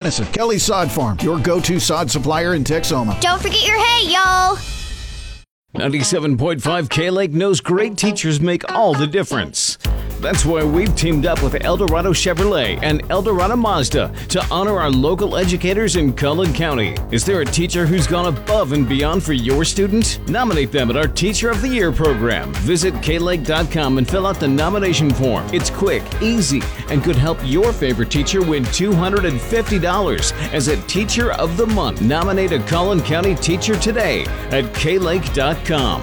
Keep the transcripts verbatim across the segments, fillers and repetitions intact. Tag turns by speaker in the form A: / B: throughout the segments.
A: Denison. Kelly Sod Farm, your go-to sod supplier in Texoma.
B: Don't forget your hay, y'all.
C: ninety-seven point five K-Lake knows great teachers make all the difference. That's why we've teamed up with Eldorado Chevrolet and Eldorado Mazda to honor our local educators in Cullen County. Is there a teacher who's gone above and beyond for your student? Nominate them at our Teacher of the Year program. Visit K Lake dot com and fill out the nomination form. It's quick, easy, and could help your favorite teacher win two hundred fifty dollars as a Teacher of the Month. Nominate a Cullen County teacher today at K Lake dot com.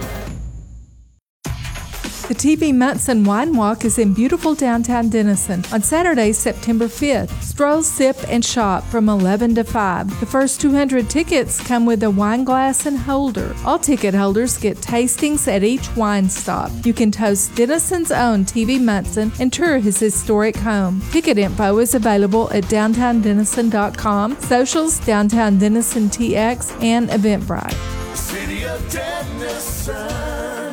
D: The T V Munson Wine Walk is in beautiful downtown Denison on Saturday, September fifth. Stroll, sip, and shop from eleven to five. The first two hundred tickets come with a wine glass and holder. All ticket holders get tastings at each wine stop. You can toast Denison's own T V Munson and tour his historic home. Ticket info is available at downtown denison dot com, socials, Downtown Denison T X, and Eventbrite.
E: City of Denison.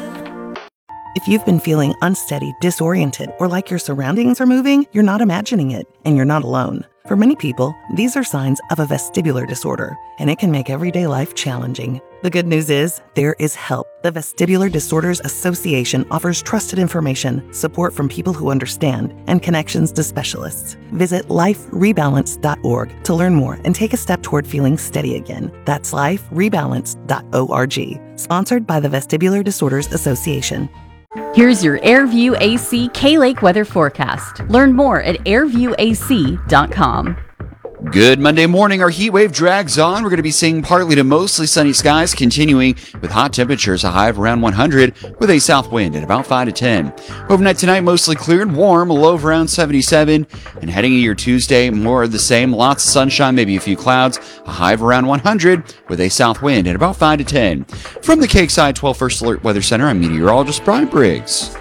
F: If you've been feeling unsteady, disoriented, or like your surroundings are moving, you're not imagining it, and you're not alone. For many people, these are signs of a vestibular disorder, and it can make everyday life challenging. The good news is, there is help. The Vestibular Disorders Association offers trusted information, support from people who understand, and connections to specialists. Visit life rebalance dot org to learn more and take a step toward feeling steady again. That's life rebalance dot org. Sponsored by the Vestibular Disorders Association.
G: Here's your AirView A C K-Lake weather forecast. Learn more at air view a c dot com.
H: Good Monday morning. Our heat wave drags on. We're going to be seeing partly to mostly sunny skies, continuing with hot temperatures, a high of around one hundred with a south wind at about five to ten. Overnight tonight, mostly clear and warm, a low of around seventy-seven. And heading into your Tuesday, more of the same. Lots of sunshine, maybe a few clouds, a high of around one hundred with a south wind at about five to ten. From the Cakeside twelve First Alert Weather Center, I'm meteorologist Brian Briggs.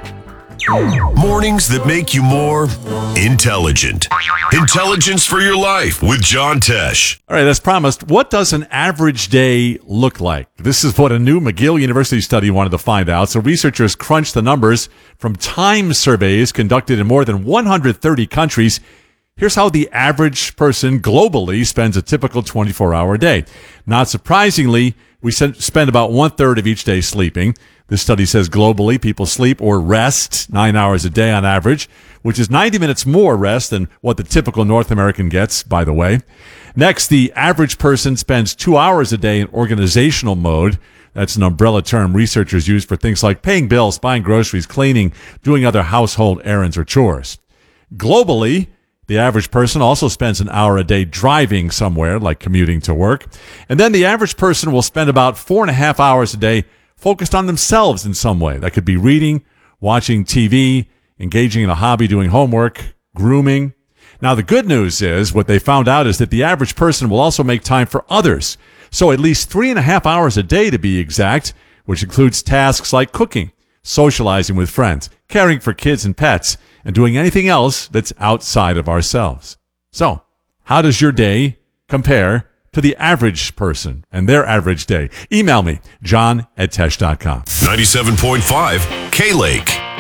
I: Mornings that make you more intelligent. Intelligence for your life with John Tesh.
J: All right, as promised, what does an average day look like? This is what a new McGill University study wanted to find out. So researchers crunched the numbers from time surveys conducted in more than one hundred thirty countries. Here's how the average person globally spends a typical twenty-four hour day. Not surprisingly, we spend about one-third of each day sleeping. This study says globally, people sleep or rest nine hours a day on average, which is ninety minutes more rest than what the typical North American gets, by the way. Next, the average person spends two hours a day in organizational mode. That's an umbrella term researchers use for things like paying bills, buying groceries, cleaning, doing other household errands or chores. Globally, the average person also spends an hour a day driving somewhere, like commuting to work. And then the average person will spend about four and a half hours a day focused on themselves in some way. That could be reading, watching T V, engaging in a hobby, doing homework, grooming. Now, the good news is what they found out is that the average person will also make time for others. So at least three and a half hours a day to be exact, which includes tasks like cooking, socializing with friends, caring for kids and pets, and doing anything else that's outside of ourselves. So, how does your day compare to the average person and their average day? Email me, john at tesh dot com.
I: ninety-seven point five K-Lake.